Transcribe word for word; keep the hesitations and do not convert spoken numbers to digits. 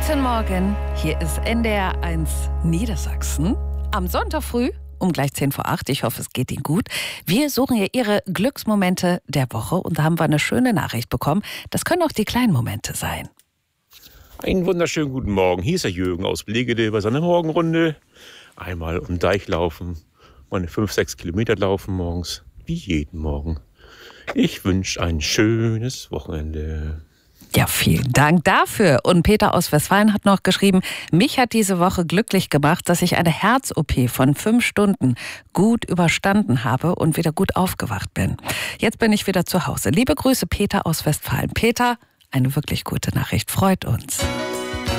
Guten Morgen, hier ist N D R eins Niedersachsen. Am Sonntag früh um gleich zehn vor acht. Ich hoffe, es geht Ihnen gut. Wir suchen hier Ihre Glücksmomente der Woche und da haben wir eine schöne Nachricht bekommen. Das können auch die kleinen Momente sein. Einen wunderschönen guten Morgen. Hier ist der Jürgen aus Blegede bei seiner Morgenrunde. Einmal um den Deich laufen, meine fünf, sechs Kilometer laufen morgens, wie jeden Morgen. Ich wünsche ein schönes Wochenende. Ja, vielen Dank dafür. Und Peter aus Westfalen hat noch geschrieben, mich hat diese Woche glücklich gemacht, dass ich eine Herz-O P von fünf Stunden gut überstanden habe und wieder gut aufgewacht bin. Jetzt bin ich wieder zu Hause. Liebe Grüße, Peter aus Westfalen. Peter, eine wirklich gute Nachricht, freut uns.